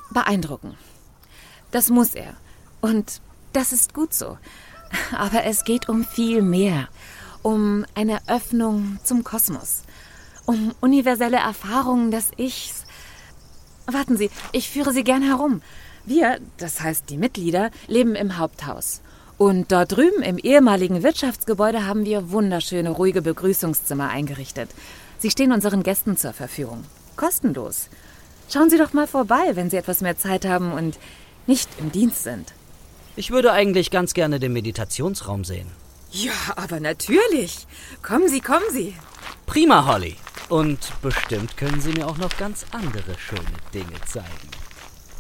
beeindrucken. Das muss er. Und das ist gut so. Aber es geht um viel mehr. Um eine Öffnung zum Kosmos. Um universelle Erfahrungen des Ichs. Warten Sie, ich führe Sie gern herum. Wir, das heißt die Mitglieder, leben im Haupthaus. Und dort drüben im ehemaligen Wirtschaftsgebäude haben wir wunderschöne, ruhige Begrüßungszimmer eingerichtet. Sie stehen unseren Gästen zur Verfügung. Kostenlos. Schauen Sie doch mal vorbei, wenn Sie etwas mehr Zeit haben und nicht im Dienst sind. Ich würde eigentlich ganz gerne den Meditationsraum sehen. Ja, aber natürlich. Kommen Sie, kommen Sie. Prima, Holly. Und bestimmt können Sie mir auch noch ganz andere schöne Dinge zeigen.